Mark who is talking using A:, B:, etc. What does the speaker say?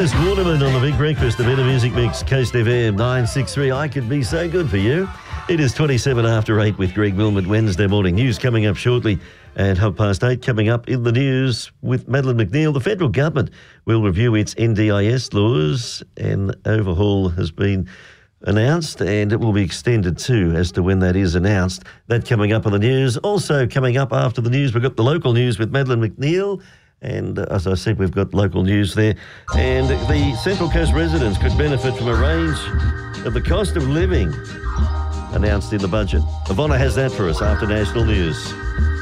A: Dennis Waterman on the Big Breakfast, the Better Music Mix, Coast FM 963. I could be so good for you. It is 27 after 8 with Greg Wilmot. Wednesday morning news coming up shortly at 8:30. Coming up in the news with Madeline McNeil, the federal government will review its NDIS laws. An overhaul has been announced and it will be extended too as to when that is announced. That coming up on the news. Also coming up after the news, we've got the local news with Madeline McNeil. And as I said, we've got local news there. And the Central Coast residents could benefit from a range of the cost of living announced in the budget. Ivonna has that for us after national news.